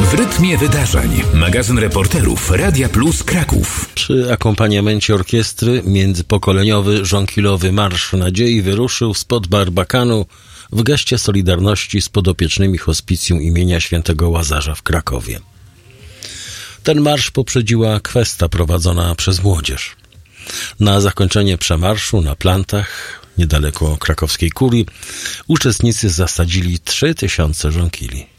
W rytmie wydarzeń. Magazyn reporterów Radia Plus Kraków. Przy akompaniamencie orkiestry międzypokoleniowy żonkilowy Marsz Nadziei wyruszył spod Barbakanu w geście solidarności z podopiecznymi hospicjum imienia świętego Łazarza w Krakowie. Ten marsz poprzedziła kwesta prowadzona przez młodzież. Na zakończenie przemarszu na plantach, niedaleko krakowskiej kurii, uczestnicy zasadzili 3000 żonkili.